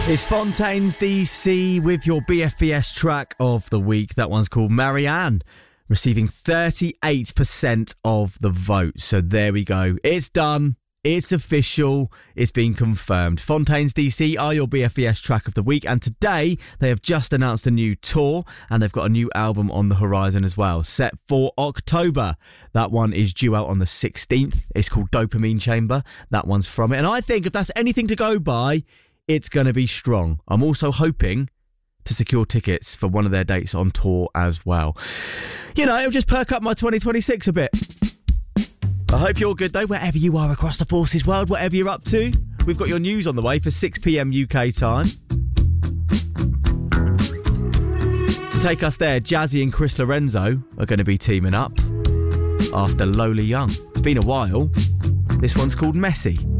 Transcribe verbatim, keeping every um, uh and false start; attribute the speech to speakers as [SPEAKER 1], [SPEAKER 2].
[SPEAKER 1] It's Fontaines D C with your B F B S track of the week. That one's called Marianne, receiving thirty-eight percent of the vote. So there we go. It's done. It's official. It's been confirmed. Fontaines D C are your B F B S track of the week. And today they have just announced a new tour and they've got a new album on the horizon as well, set for October. That one is due out on the sixteenth. It's called Dopamine Chamber. That one's from it. And I think if that's anything to go by, it's going to be strong. I'm also hoping to secure tickets for one of their dates on tour as well. You know, it'll just perk up my twenty twenty-six a bit. I hope you're good, though, wherever you are across the forces world, whatever you're up to. We've got your news on the way for six p.m. U K time. To take us there, Jazzy and Chris Lorenzo are going to be teaming up after Lola Young. It's been a while. This one's called Messy.